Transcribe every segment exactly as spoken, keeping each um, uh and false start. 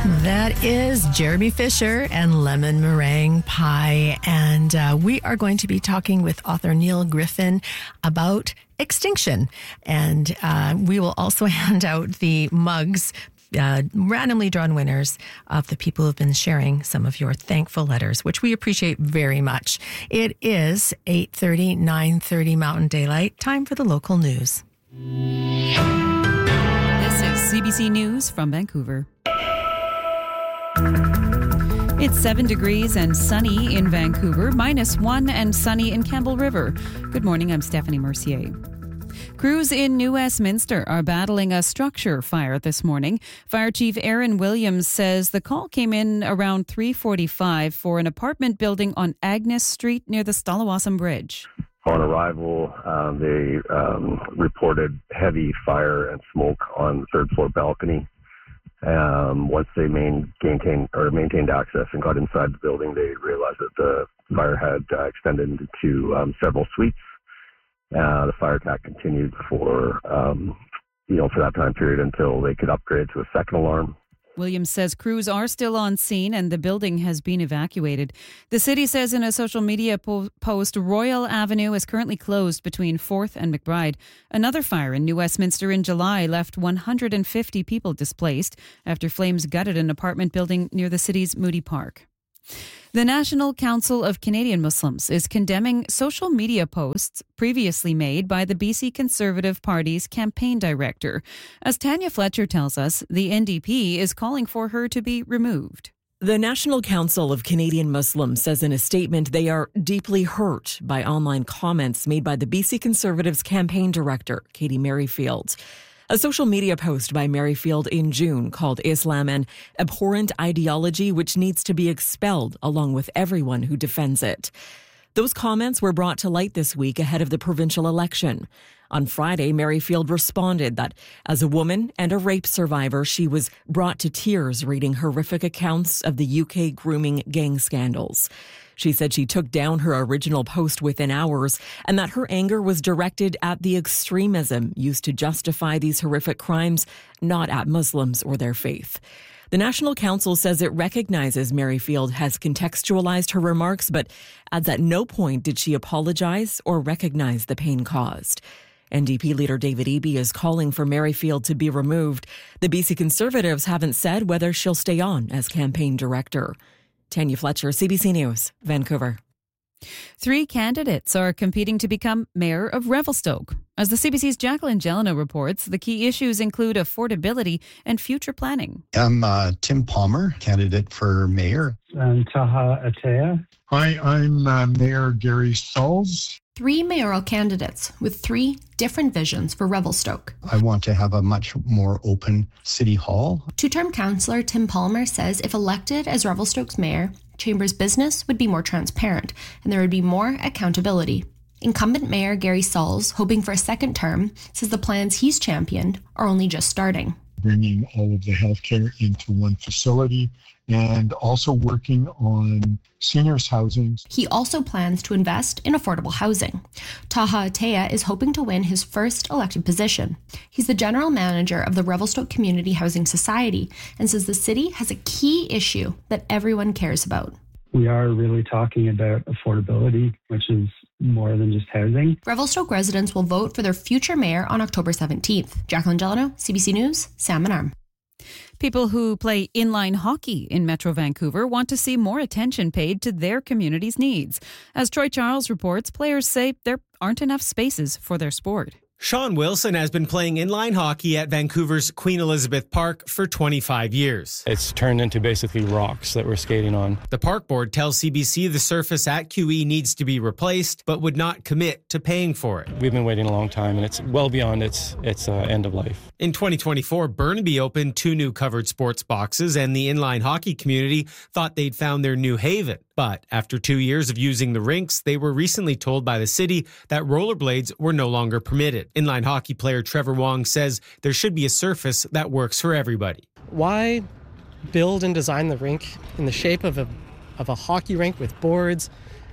That is Jeremy Fisher and Lemon Meringue Pie. And uh, we are going to be talking with author Neil Griffin about extinction. And uh, we will also hand out the mugs, uh, randomly drawn winners of the people who have been sharing some of your thankful letters, which we appreciate very much. It is eight thirty, nine thirty Mountain Daylight. Time for the local news. This is C B C News from Vancouver. It's seven degrees and sunny in Vancouver, minus one and sunny in Campbell River. Good morning, I'm Stephanie Mercier. Crews in New Westminster are battling a structure fire this morning. Fire Chief Aaron Williams says the call came in around three forty-five for an apartment building on Agnes Street near the Stalawassam Bridge. On arrival, um, they um, reported heavy fire and smoke on the third floor balcony. Um, once they main, maintained or maintained access and got inside the building, they realized that the fire had uh, extended into um, several suites. Uh, the fire attack continued for um, you know for that time period until they could upgrade to a second alarm. Williams says crews are still on scene and the building has been evacuated. The city says in a social media po- post, Royal Avenue is currently closed between fourth and McBride. Another fire in New Westminster in July left one hundred fifty people displaced after flames gutted an apartment building near the city's Moody Park. The National Council of Canadian Muslims is condemning social media posts previously made by the B C Conservative Party's campaign director. As Tanya Fletcher tells us, the N D P is calling for her to be removed. The National Council of Canadian Muslims says in a statement they are deeply hurt by online comments made by the B C Conservatives campaign director, Katie Merrifield. A social media post by Merrifield in June called Islam an abhorrent ideology which needs to be expelled along with everyone who defends it. Those comments were brought to light this week ahead of the provincial election. On Friday, Merrifield responded that as a woman and a rape survivor, she was brought to tears reading horrific accounts of the U K grooming gang scandals. She said she took down her original post within hours and that her anger was directed at the extremism used to justify these horrific crimes, not at Muslims or their faith. The National Council says it recognizes Merrifield has contextualized her remarks, but adds at no point did she apologize or recognize the pain caused. N D P leader David Eby is calling for Merrifield to be removed. The B C Conservatives haven't said whether she'll stay on as campaign director. Tanya Fletcher, C B C News, Vancouver. Three candidates are competing to become mayor of Revelstoke. As the C B C's Jacqueline Jelena reports, the key issues include affordability and future planning. I'm uh, Tim Palmer, candidate for mayor. I'm Taha Atea. Hi, I'm uh, Mayor Gary Sauls. Three mayoral candidates with three different visions for Revelstoke. I want to have a much more open city hall. Two-term councillor Tim Palmer says if elected as Revelstoke's mayor, Chamber's business would be more transparent and there would be more accountability. Incumbent Mayor Gary Sauls, hoping for a second term, says the plans he's championed are only just starting. Bringing all of the healthcare into one facility and also working on seniors' housing. He also plans to invest in affordable housing. Taha Atea is hoping to win his first elected position. He's the general manager of the Revelstoke Community Housing Society and says the city has a key issue that everyone cares about. We are really talking about affordability, which is more than just housing. Revelstoke residents will vote for their future mayor on October seventeenth. Jacqueline Jelena, C B C News, Salmon Arm. People who play inline hockey in Metro Vancouver want to see more attention paid to their community's needs. As Troy Charles reports, players say there aren't enough spaces for their sport. Sean Wilson has been playing inline hockey at Vancouver's Queen Elizabeth Park for twenty-five years. It's turned into basically rocks that we're skating on. The park board tells C B C the surface at Q E needs to be replaced, but would not commit to paying for it. We've been waiting a long time, and it's well beyond its its uh, end of life. In twenty twenty-four, Burnaby opened two new covered sports boxes, and the inline hockey community thought they'd found their new haven. But after two years of using the rinks, they were recently told by the city that rollerblades were no longer permitted. Inline hockey player Trevor Wong says there should be a surface that works for everybody. Why build and design the rink in the shape of a of a hockey rink with boards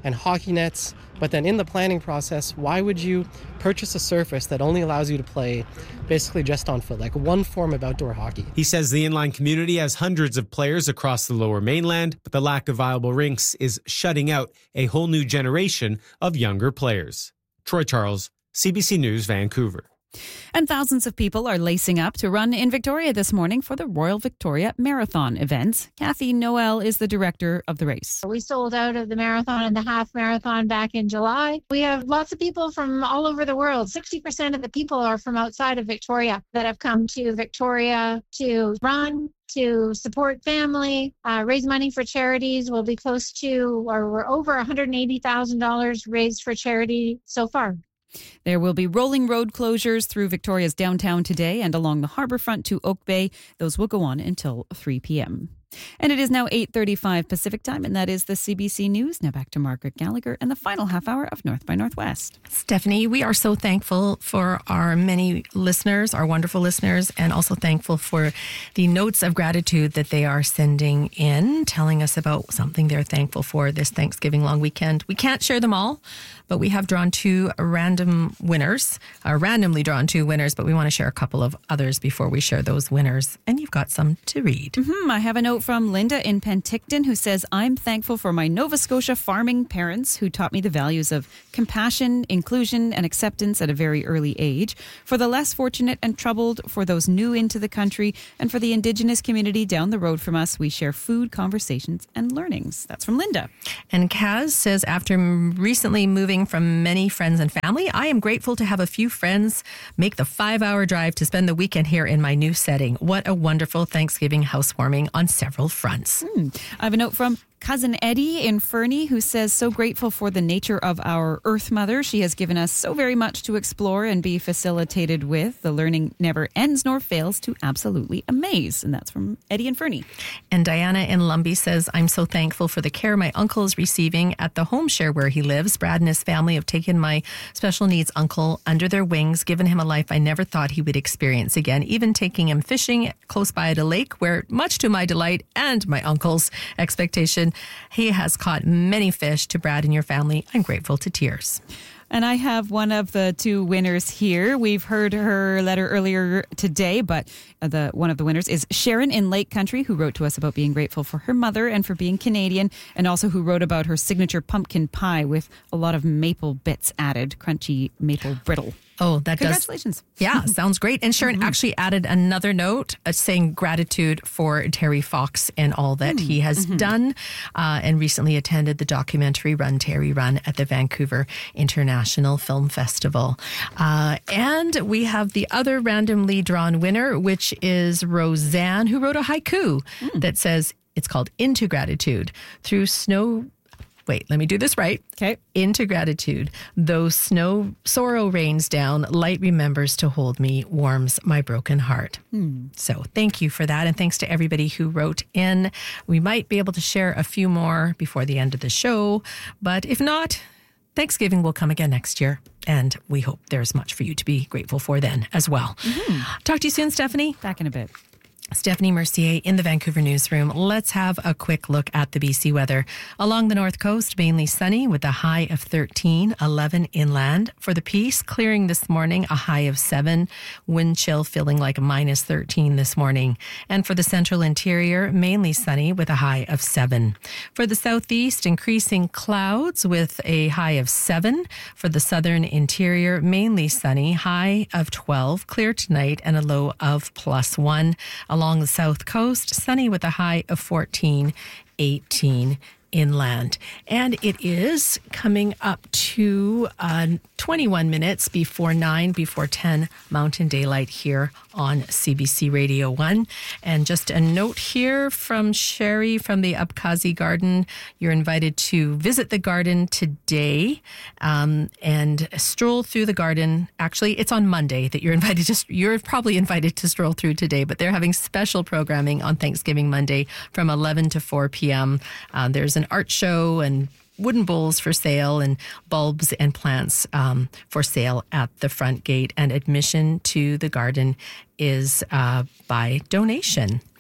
and hockey nets. But then in the planning process, why would you purchase a surface that only allows you to play basically just on foot, like one form of outdoor hockey? He says the inline community has hundreds of players across the Lower Mainland, but the lack of viable rinks is shutting out a whole new generation of younger players. Troy Charles, C B C News, Vancouver. And thousands of people are lacing up to run in Victoria this morning for the Royal Victoria Marathon event. Kathy Noel is the director of the race. We sold out of the marathon and the half marathon back in July. We have lots of people from all over the world. sixty percent of the people are from outside of Victoria that have come to Victoria to run, to support family, uh, raise money for charities. We'll be close to, or we're over one hundred eighty thousand dollars raised for charity so far. There will be rolling road closures through Victoria's downtown today and along the harbourfront to Oak Bay. Those will go on until three p.m. And it is now eight thirty-five Pacific time, and that is the C B C News. Now back to Margaret Gallagher and the final half hour of North by Northwest. Stephanie, we are so thankful for our many listeners, our wonderful listeners, and also thankful for the notes of gratitude that they are sending in, telling us about something they're thankful for this Thanksgiving long weekend. We can't share them all, but we have drawn two random winners, uh, randomly drawn two winners, but we want to share a couple of others before we share those winners. And you've got some to read. Mm-hmm. I have a note from Linda in Penticton who says, I'm thankful for my Nova Scotia farming parents who taught me the values of compassion, inclusion, and acceptance at a very early age, for the less fortunate and troubled, for those new into the country, and for the Indigenous community down the road from us. We share food, conversations, and learnings. That's from Linda. And Kaz says, after recently moving from many friends and family, I am grateful to have a few friends make the five-hour drive to spend the weekend here in my new setting. What a wonderful Thanksgiving housewarming on several fronts. Hmm. I have a note from Cousin Eddie in Fernie who says, so grateful for the nature of our Earth Mother. She has given us so very much to explore and be facilitated with. The learning never ends nor fails to absolutely amaze. And that's from Eddie in Fernie. And Diana in Lumbee says, I'm so thankful for the care my uncle is receiving at the home share where he lives. Brad and his family have taken my special needs uncle under their wings, given him a life I never thought he would experience again, even taking him fishing close by at a lake where, much to my delight and my uncle's expectation, he has caught many fish. To Brad and your family, I'm grateful to tears. And I have one of the two winners here. We've heard her letter earlier today, but the one of the winners is Sharon in Lake Country, who wrote to us about being grateful for her mother and for being Canadian, and also who wrote about her signature pumpkin pie with a lot of maple bits added, crunchy maple brittle. Oh, that Congratulations. does. Yeah, sounds great. And Sharon mm-hmm. actually added another note uh, saying gratitude for Terry Fox and all that mm-hmm. he has mm-hmm. done, uh, and recently attended the documentary Run Terry Run at the Vancouver International Film Festival. Uh, and we have the other randomly drawn winner, which is Roseanne, who wrote a haiku mm. that says, it's called Into Gratitude. Through snow... Wait, let me do this right. Okay. Into gratitude. Though snow sorrow rains down, light remembers to hold me, warms my broken heart. Hmm. So thank you for that. And thanks to everybody who wrote in. We might be able to share a few more before the end of the show. But if not, Thanksgiving will come again next year. And we hope there's much for you to be grateful for then as well. Mm-hmm. Talk to you soon, Stephanie. Back in a bit. Stephanie Mercier in the Vancouver newsroom. Let's have a quick look at the B C weather. Along the north coast, mainly sunny with a high of thirteen, eleven inland. For the Peace, clearing this morning, a high of seven. Wind chill feeling like a minus thirteen this morning. And for the central interior, mainly sunny with a high of seven. For the southeast, increasing clouds with a high of seven. For the southern interior, mainly sunny, high of twelve. Clear tonight and a low of plus one. Along the south coast, sunny with a high of fourteen, eighteen inland. And it is coming up to uh, twenty-one minutes before nine, before ten Mountain Daylight here on C B C Radio one. And just a note here from Sherry from the Abkhazi Garden. You're invited to visit the garden today um, and stroll through the garden. Actually, it's on Monday that you're invited to, you're probably invited to stroll through today, but they're having special programming on Thanksgiving Monday from eleven to four p.m. Uh, there's an art show and wooden bowls for sale and bulbs and plants um, for sale at the front gate. And admission to the garden is uh, by donation.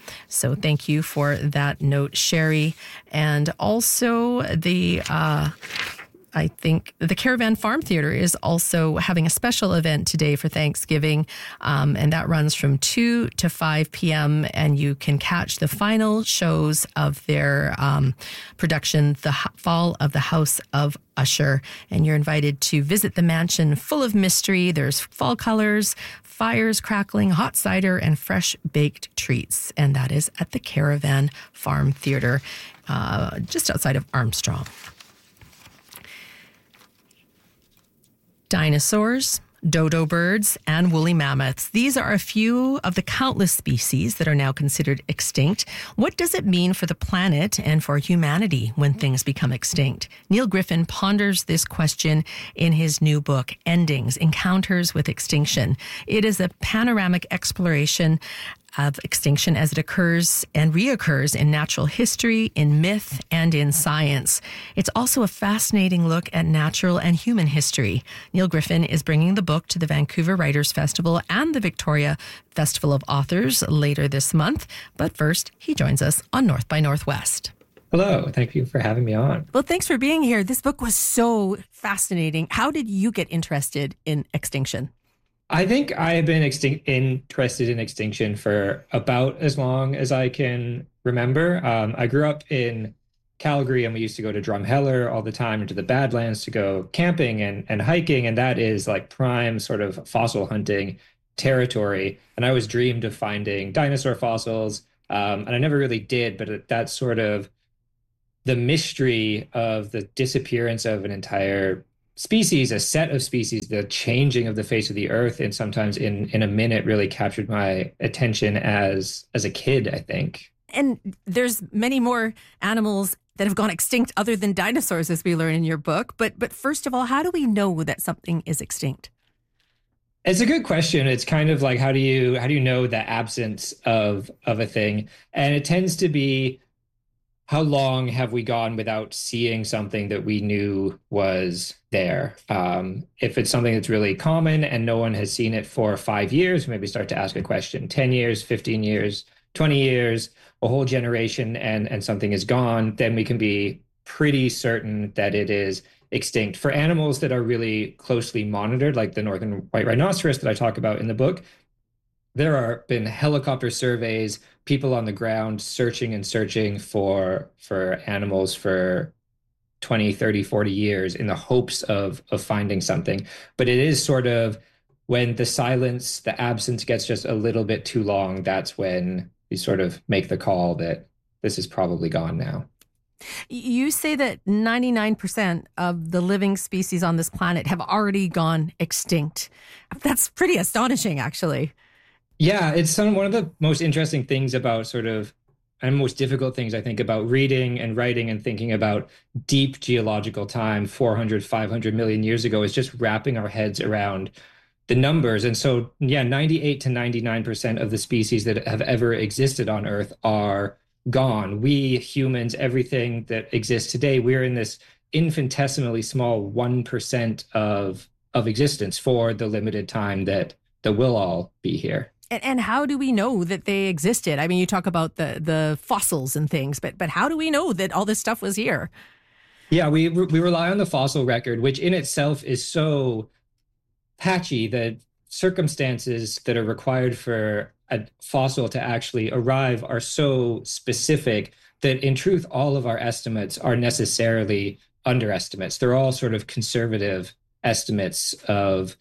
So thank you for that note, Sherry. And also the... Uh, I think the Caravan Farm Theater is also having a special event today for Thanksgiving, um, and that runs from two to five p.m., and you can catch the final shows of their um, production, The Fall of the House of Usher, and you're invited to visit the mansion full of mystery. There's fall colors, fires crackling, hot cider, and fresh baked treats, and that is at the Caravan Farm Theater, uh, just outside of Armstrong. Dinosaurs, dodo birds, and woolly mammoths. These are a few of the countless species that are now considered extinct. What does it mean for the planet and for humanity when things become extinct? Neil Griffin ponders this question in his new book, Endings, Encounters with Extinction. It is a panoramic exploration of extinction as it occurs and reoccurs in natural history, in myth, and in science. It's also a fascinating look at natural and human history. Neil Griffin is bringing the book to the Vancouver Writers Festival and the Victoria Festival of Authors later this month. But first, he joins us on North by Northwest. Hello. Thank you for having me on. Well, thanks for being here. This book was so fascinating. How did you get interested in extinction? I think I have been extin- interested in extinction for about as long as I can remember. Um, I grew up in Calgary, and we used to go to Drumheller all the time into the Badlands to go camping and, and hiking. And that is like prime sort of fossil hunting territory. And I always dreamed of finding dinosaur fossils. Um, and I never really did, but that's sort of the mystery of the disappearance of an entire species, a set of species, the changing of the face of the earth, and sometimes in in a minute really captured my attention as as a kid, I think. And there's many more animals that have gone extinct other than dinosaurs, as we learn in your book. But but first of all, how do we know that something is extinct? It's a good question. It's kind of like how do you how do you know the absence of of a thing? And it tends to be, how long have we gone without seeing something that we knew was there? Um, if it's something that's really common and no one has seen it for five years, maybe start to ask a question. ten years, fifteen years, twenty years, a whole generation, and, and something is gone, then we can be pretty certain that it is extinct. For animals that are really closely monitored, like the northern white rhinoceros that I talk about in the book, there are been helicopter surveys, people on the ground searching and searching for for animals for twenty, thirty, forty years in the hopes of of finding something. But it is sort of when the silence, the absence gets just a little bit too long, that's when we sort of make the call that this is probably gone now. You say that ninety-nine percent of the living species on this planet have already gone extinct. That's pretty astonishing, actually. Yeah, it's some, one of the most interesting things about sort of, and most difficult things I think about reading and writing and thinking about deep geological time, four hundred, five hundred million years ago, is just wrapping our heads around the numbers. And so, yeah, ninety-eight to ninety-nine percent of the species that have ever existed on Earth are gone. We humans, everything that exists today, we're in this infinitesimally small one percent of, of existence for the limited time that, that we'll all be here. And, and how do we know that they existed? I mean, you talk about the the fossils and things, but but how do we know that all this stuff was here? Yeah, we we rely on the fossil record, which in itself is so patchy. The circumstances that are required for a fossil to actually arrive are so specific that in truth, all of our estimates are necessarily underestimates. They're all sort of conservative estimates of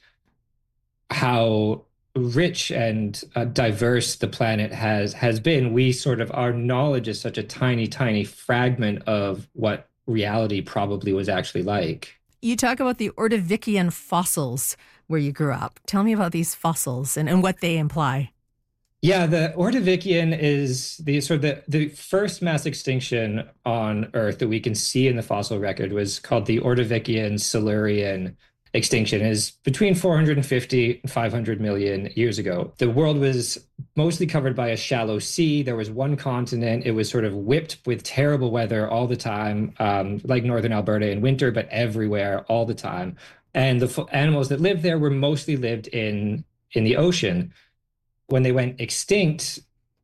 how rich and uh, diverse the planet has has been. We sort of, our knowledge is such a tiny, tiny fragment of what reality probably was actually like. You talk about the Ordovician fossils where you grew up. Tell me about these fossils and, and what they imply. Yeah, the Ordovician is the sort of the, the first mass extinction on Earth that we can see in the fossil record was called the Ordovician Silurian extinction. Is between four hundred fifty and five hundred million years ago. The world was mostly covered by a shallow sea. There was one continent. It was sort of whipped with terrible weather all the time, um, like northern Alberta in winter, but everywhere all the time. And the f- animals that lived there were mostly lived in, in the ocean. When they went extinct,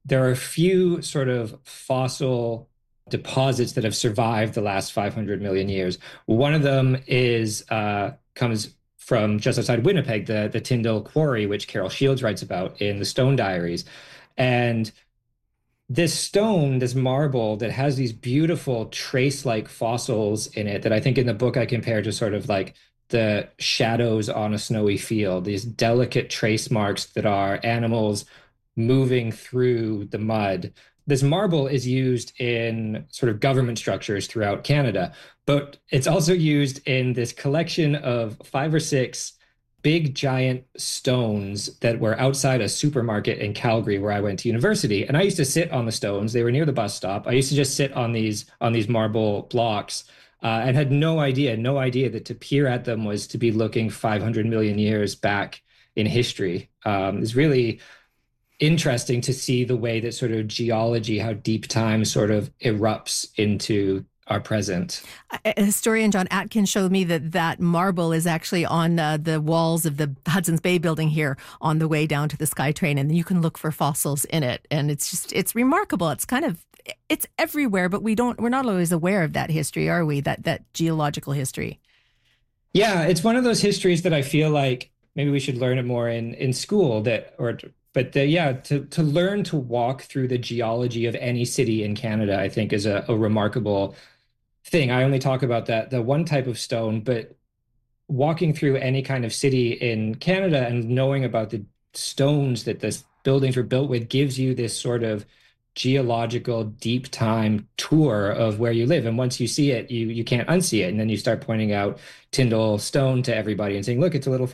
there are a few sort of fossil deposits that have survived the last five hundred million years. One of them is uh, comes from just outside Winnipeg, the, the Tyndall Quarry, which Carol Shields writes about in the Stone Diaries. And this stone, this marble that has these beautiful trace-like fossils in it that I think in the book I compare to sort of like the shadows on a snowy field, these delicate trace marks that are animals moving through the mud. This marble is used in sort of government structures throughout Canada, but it's also used in this collection of five or six big giant stones that were outside a supermarket in Calgary where I went to university. And I used to sit on the stones. They were near the bus stop. I used to just sit on these on these marble blocks uh, and had no idea, no idea that to peer at them was to be looking five hundred million years back in history. Um, it's really interesting to see the way that sort of geology, how deep time sort of erupts into our present. A historian, John Atkins, showed me that that marble is actually on uh, the walls of the Hudson's Bay building here on the way down to the SkyTrain, and you can look for fossils in it. And it's just, it's remarkable. It's kind of, it's everywhere, but we don't, we're not always aware of that history, are we? That, that geological history. Yeah, it's one of those histories that I feel like maybe we should learn it more in, in school that, or But the, yeah, to, to learn to walk through the geology of any city in Canada, I think is a, a remarkable thing. I only talk about that, the one type of stone, but walking through any kind of city in Canada and knowing about the stones that the buildings were built with gives you this sort of geological deep time tour of where you live. And once you see it, you you can't unsee it. And then you start pointing out Tyndall Stone to everybody and saying, look, it's a little